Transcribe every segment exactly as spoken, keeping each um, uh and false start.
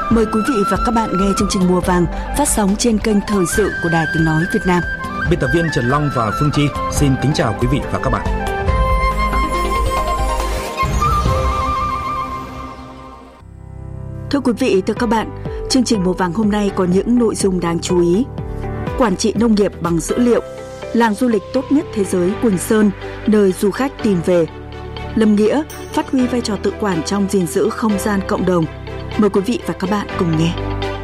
Mời quý vị và các bạn nghe chương trình Mùa Vàng phát sóng trên kênh Thời sự của Đài Tiếng nói Việt Nam. Biên tập viên Trần Long và Phương Chi xin kính chào quý vị và các bạn. Thưa quý vị, thưa các bạn, chương trình Mùa Vàng hôm nay có những nội dung đáng chú ý. Quản trị nông nghiệp bằng dữ liệu, làng du lịch tốt nhất thế giới Quỳnh Sơn, nơi du khách tìm về. Lâm Nghĩa phát huy vai trò tự quản trong gìn giữ không gian cộng đồng. Mời quý vị và các bạn cùng nghe.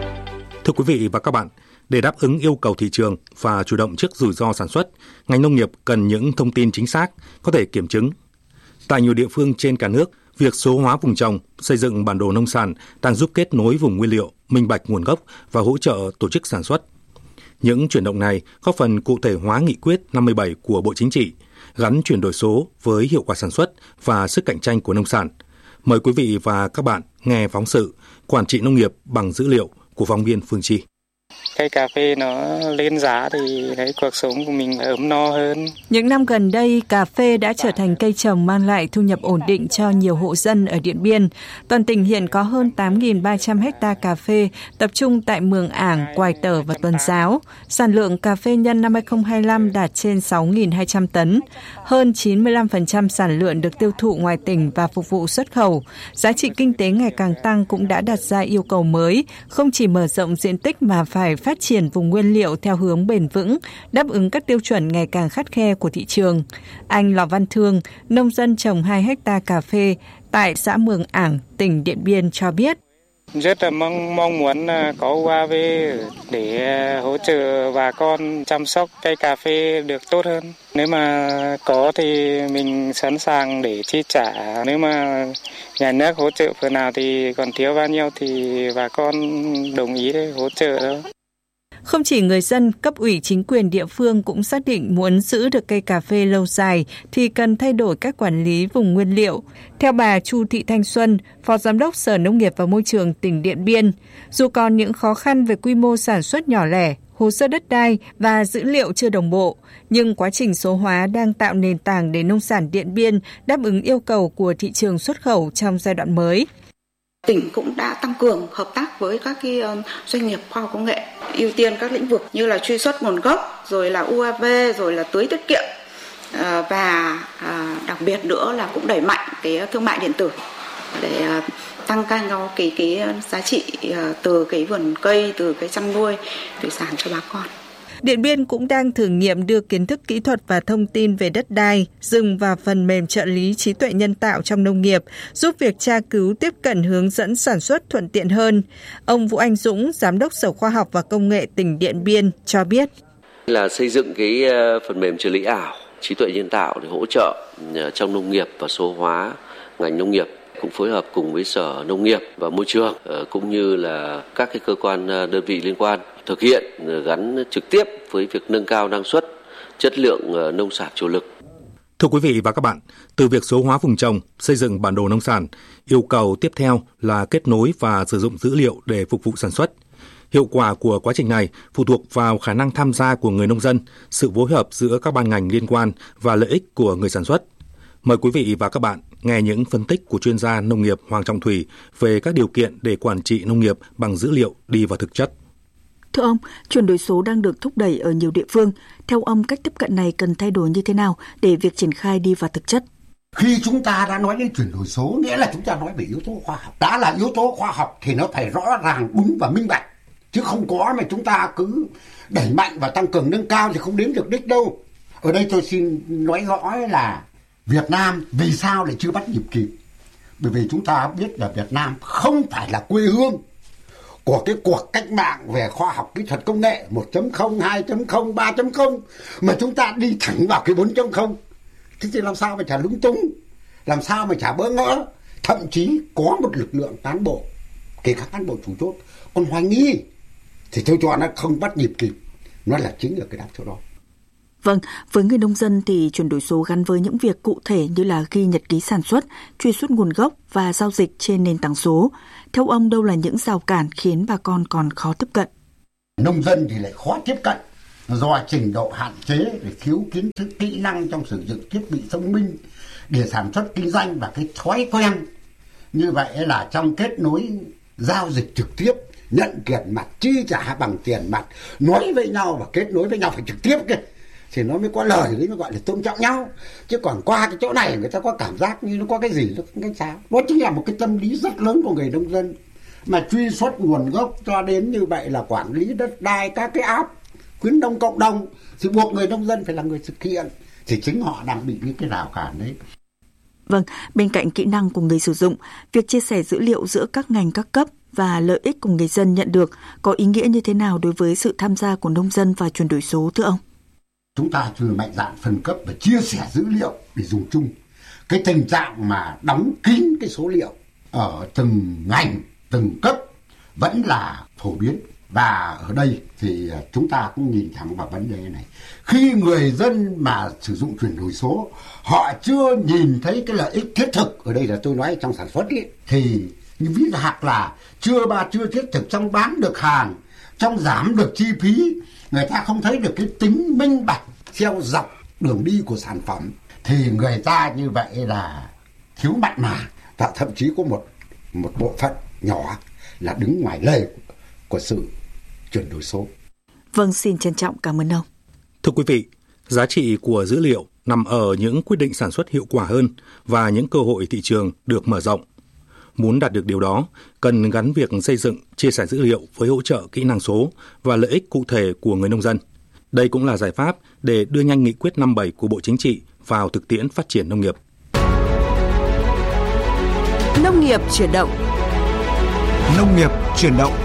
Thưa quý vị và các bạn, để đáp ứng yêu cầu thị trường và chủ động trước rủi ro sản xuất, ngành nông nghiệp cần những thông tin chính xác, có thể kiểm chứng. Tại nhiều địa phương trên cả nước, việc số hóa vùng trồng, xây dựng bản đồ nông sản đang giúp kết nối vùng nguyên liệu, minh bạch nguồn gốc và hỗ trợ tổ chức sản xuất. Những chuyển động này góp phần cụ thể hóa nghị quyết năm mươi bảy của Bộ Chính trị, gắn chuyển đổi số với hiệu quả sản xuất và sức cạnh tranh của nông sản. Mời quý vị và các bạn nghe phóng sự Quản trị nông nghiệp bằng dữ liệu của phóng viên Phương Chi. Cây cà phê nó lên giá thì thấy cuộc sống của mình ấm no hơn. Những năm gần đây, cà phê đã trở thành cây trồng mang lại thu nhập ổn định cho nhiều hộ dân ở Điện Biên. Toàn tỉnh hiện có hơn tám nghìn ba trăm ha cà phê tập trung tại Mường Ảng, Quài Tở và Tuần Giáo. Sản lượng cà phê nhân năm hai không hai lăm đạt trên sáu nghìn hai trăm tấn. Hơn chín mươi lăm phần trăm sản lượng được tiêu thụ ngoài tỉnh và phục vụ xuất khẩu. Giá trị kinh tế ngày càng tăng cũng đã đặt ra yêu cầu mới, không chỉ mở rộng diện tích mà phải phát triển vùng nguyên liệu theo hướng bền vững, đáp ứng các tiêu chuẩn ngày càng khắt khe của thị trường. Anh Lò Văn Thương, nông dân trồng hai hecta cà phê tại xã Mường Ảng, tỉnh Điện Biên cho biết. Rất là mong, mong muốn có u a vê để hỗ trợ bà con chăm sóc cây cà phê được tốt hơn. Nếu mà có thì mình sẵn sàng để chi trả. Nếu mà nhà nước hỗ trợ phần nào thì còn thiếu bao nhiêu thì bà con đồng ý để hỗ trợ đó. Không chỉ người dân, cấp ủy chính quyền địa phương cũng xác định muốn giữ được cây cà phê lâu dài thì cần thay đổi cách quản lý vùng nguyên liệu. Theo bà Chu Thị Thanh Xuân, Phó Giám đốc Sở Nông nghiệp và Môi trường tỉnh Điện Biên, dù còn những khó khăn về quy mô sản xuất nhỏ lẻ, hồ sơ đất đai và dữ liệu chưa đồng bộ, nhưng quá trình số hóa đang tạo nền tảng để nông sản Điện Biên đáp ứng yêu cầu của thị trường xuất khẩu trong giai đoạn mới. Tỉnh cũng đã tăng cường hợp tác với các cái doanh nghiệp khoa học công nghệ, ưu tiên các lĩnh vực như là truy xuất nguồn gốc, rồi là u a vê, rồi là tưới tiết kiệm và đặc biệt nữa là cũng đẩy mạnh cái thương mại điện tử để tăng cao cái cái giá trị từ cái vườn cây, từ cái chăn nuôi thủy sản cho bà con. Điện Biên cũng đang thử nghiệm đưa kiến thức kỹ thuật và thông tin về đất đai, rừng và phần mềm trợ lý trí tuệ nhân tạo trong nông nghiệp, giúp việc tra cứu tiếp cận hướng dẫn sản xuất thuận tiện hơn. Ông Vũ Anh Dũng, Giám đốc Sở Khoa học và Công nghệ tỉnh Điện Biên cho biết. Là xây dựng cái phần mềm trợ lý ảo, trí tuệ nhân tạo để hỗ trợ trong nông nghiệp và số hóa ngành nông nghiệp. Cũng phối hợp cùng với Sở Nông nghiệp và Môi trường cũng như là các cái cơ quan đơn vị liên quan thực hiện gắn trực tiếp với việc nâng cao năng suất, chất lượng nông sản chủ lực. Thưa quý vị và các bạn, từ việc số hóa vùng trồng, xây dựng bản đồ nông sản, yêu cầu tiếp theo là kết nối và sử dụng dữ liệu để phục vụ sản xuất. Hiệu quả của quá trình này phụ thuộc vào khả năng tham gia của người nông dân, sự phối hợp giữa các ban ngành liên quan và lợi ích của người sản xuất. Mời quý vị và các bạn nghe những phân tích của chuyên gia nông nghiệp Hoàng Trọng Thủy về các điều kiện để quản trị nông nghiệp bằng dữ liệu đi vào thực chất. Thưa ông, chuyển đổi số đang được thúc đẩy ở nhiều địa phương. Theo ông, cách tiếp cận này cần thay đổi như thế nào để việc triển khai đi vào thực chất? Khi chúng ta đã nói đến chuyển đổi số, nghĩa là chúng ta nói về yếu tố khoa học. Đã là yếu tố khoa học thì nó phải rõ ràng, đúng và minh bạch. Chứ không có mà chúng ta cứ đẩy mạnh và tăng cường nâng cao thì không đến được đích đâu. Ở đây tôi xin nói rõ là Việt Nam vì sao lại chưa bắt nhịp kịp? Bởi vì chúng ta biết là Việt Nam không phải là quê hương của cái cuộc cách mạng về khoa học kỹ thuật công nghệ một chấm không, hai chấm không, ba chấm không mà chúng ta đi thẳng vào cái bốn chấm không. Thế thì làm sao mà chả lúng túng, làm sao mà chả bỡ ngỡ, thậm chí có một lực lượng cán bộ, kể cả cán bộ chủ chốt còn hoài nghi, thì tôi cho nó không bắt nhịp kịp, nó là chính ở cái đáp chỗ đó. Vâng, với người nông dân thì chuyển đổi số gắn với những việc cụ thể như là ghi nhật ký sản xuất, truy xuất nguồn gốc và giao dịch trên nền tảng số. Theo ông, đâu là những rào cản khiến bà con còn khó tiếp cận? Nông dân thì lại khó tiếp cận do trình độ hạn chế, để thiếu kiến thức kỹ năng trong sử dụng thiết bị thông minh để sản xuất kinh doanh và cái thói quen như vậy là trong kết nối giao dịch trực tiếp, nhận tiền mặt, chi trả bằng tiền mặt, nói với nhau và kết nối với nhau phải trực tiếp kìa, thì nó mới có lời đấy, nó gọi là tôn trọng nhau. Chứ còn qua cái chỗ này người ta có cảm giác như nó có cái gì, nó không cái sao. Đó chính là một cái tâm lý rất lớn của người nông dân, mà truy xuất nguồn gốc cho đến như vậy là quản lý đất đai, các cái app khuyến nông cộng đồng thì buộc người nông dân phải là người thực hiện, thì chính họ đang bị những cái rào cản đấy. Vâng, bên cạnh kỹ năng của người sử dụng, việc chia sẻ dữ liệu giữa các ngành các cấp và lợi ích của người dân nhận được có ý nghĩa như thế nào đối với sự tham gia của nông dân và chuyển đổi số thưa ông? Chúng ta chưa mạnh dạn phân cấp và chia sẻ dữ liệu để dùng chung. Cái tình trạng mà đóng kín cái số liệu ở từng ngành, từng cấp vẫn là phổ biến. Và ở đây thì chúng ta cũng nhìn thẳng vào vấn đề này. Khi người dân mà sử dụng chuyển đổi số, họ chưa nhìn thấy cái lợi ích thiết thực, ở đây là tôi nói trong sản xuất ý, thì ví dụ hoặc là chưa ba chưa thiết thực trong bán được hàng, trong giảm được chi phí, người ta không thấy được cái tính minh bạch theo dọc đường đi của sản phẩm, thì người ta như vậy là thiếu mặn mà, và thậm chí có một một bộ phận nhỏ là đứng ngoài lề của sự chuyển đổi số. Vâng, xin trân trọng cảm ơn ông. Thưa quý vị, giá trị của dữ liệu nằm ở những quyết định sản xuất hiệu quả hơn và những cơ hội thị trường được mở rộng. Muốn đạt được điều đó, cần gắn việc xây dựng, chia sẻ dữ liệu với hỗ trợ kỹ năng số và lợi ích cụ thể của người nông dân. Đây cũng là giải pháp để đưa nhanh nghị quyết năm bảy của Bộ Chính trị vào thực tiễn phát triển nông nghiệp. Nông nghiệp chuyển động. Nông nghiệp chuyển động.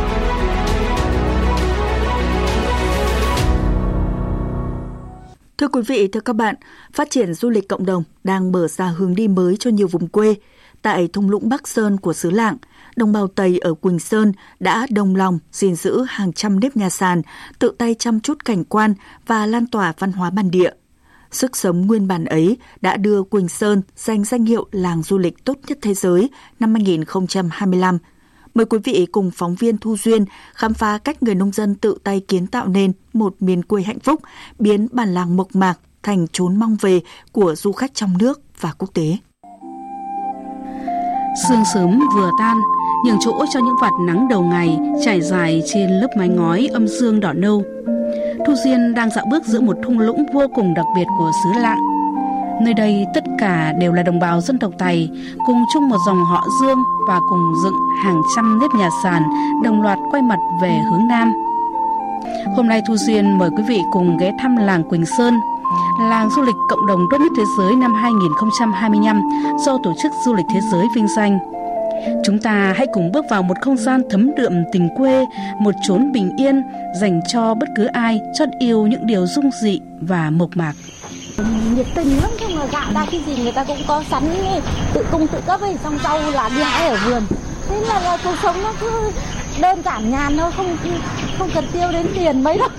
Thưa quý vị, thưa các bạn, phát triển du lịch cộng đồng đang mở ra hướng đi mới cho nhiều vùng quê. Tại thung lũng Bắc Sơn của xứ Lạng, đồng bào Tây ở Quỳnh Sơn đã đồng lòng gìn giữ hàng trăm nếp nhà sàn, tự tay chăm chút cảnh quan và lan tỏa văn hóa bản địa. Sức sống nguyên bản ấy đã đưa Quỳnh Sơn giành danh hiệu làng du lịch tốt nhất thế giới năm hai không hai lăm. Mời quý vị cùng phóng viên Thu Duyên khám phá cách người nông dân tự tay kiến tạo nên một miền quê hạnh phúc, biến bản làng mộc mạc thành chốn mong về của du khách trong nước và quốc tế. Sương sớm vừa tan, nhường chỗ cho những vạt nắng đầu ngày trải dài trên lớp mái ngói âm dương đỏ nâu. Thu Duyên đang dạo bước giữa một thung lũng vô cùng đặc biệt của xứ Lạng. Nơi đây tất cả đều là đồng bào dân tộc Tày, cùng chung một dòng họ Dương và cùng dựng hàng trăm nếp nhà sàn đồng loạt quay mặt về hướng Nam. Hôm nay Thu Duyên mời quý vị cùng ghé thăm làng Quỳnh Sơn, làng du lịch cộng đồng tốt nhất thế giới năm hai không hai lăm do Tổ chức Du lịch Thế giới vinh danh. Chúng ta hãy cùng bước vào một không gian thấm đượm tình quê, một chốn bình yên dành cho bất cứ ai chót yêu những điều dung dị và mộc mạc. Nhiệt tình lắm, không là gạo ra cái gì người ta cũng có sẵn, tự cung tự cấp ấy, xong rau là đi hái ở vườn. Thế là, là cuộc sống nó cứ đơn giản nhàn thôi, không không cần tiêu đến tiền mấy đâu.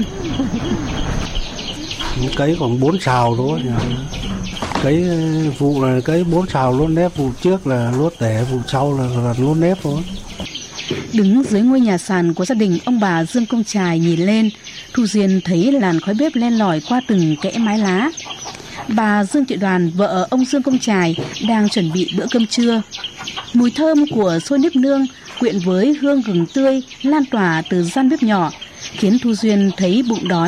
Cấy còn bốn sào thôi, cấy vụ là cấy bốn sào luôn nếp, vụ trước là lúa tẻ, vụ sau là, là lúa nếp thôi. Đứng dưới ngôi nhà sàn của gia đình ông bà Dương Công Trài nhìn lên, Thu Duyên thấy làn khói bếp len lỏi qua từng kẽ mái lá. Bà Dương Thị Đoàn, vợ ông Dương Công Trài, đang chuẩn bị bữa cơm trưa. Mùi thơm của xôi nếp nương quyện với hương gừng tươi lan tỏa từ gian bếp nhỏ, khiến Thu Duyên thấy bụng đói